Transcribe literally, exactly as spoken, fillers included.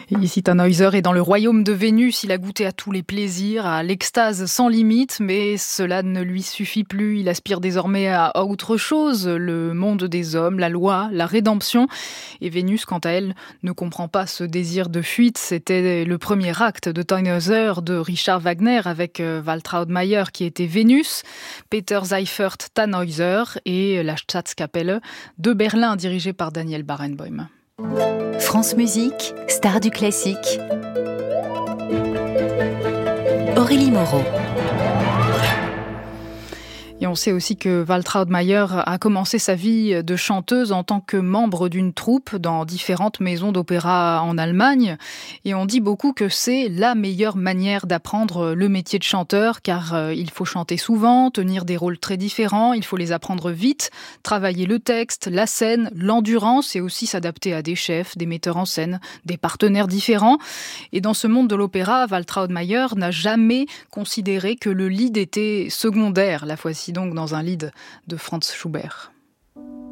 Et ici, Tannhäuser est dans le royaume de Vénus. Il a goûté à tous les plaisirs, à l'extase sans limite, mais cela ne lui suffit plus. Il aspire désormais à autre chose, le monde des hommes, la loi, la rédemption. Et Vénus, quant à elle, ne comprend pas ce désir de fuite. C'était le premier acte de Tannhäuser de Richard Wagner avec Waltraud Meier qui était Vénus, Peter Seifert Tannhäuser et la Staatskapelle de Berlin dirigée par Daniel Barenboim. France Musique, star du classique. Aurélie Moreau. Et on sait aussi que Waltraud Meier a commencé sa vie de chanteuse en tant que membre d'une troupe dans différentes maisons d'opéra en Allemagne. Et on dit beaucoup que c'est la meilleure manière d'apprendre le métier de chanteur, car euh, il faut chanter souvent, tenir des rôles très différents, il faut les apprendre vite, travailler le texte, la scène, l'endurance et aussi s'adapter à des chefs, des metteurs en scène, des partenaires différents. Et dans ce monde de l'opéra, Waltraud Meier n'a jamais considéré que le lead était secondaire. La fois-ci donc dans un lead de Franz Schubert.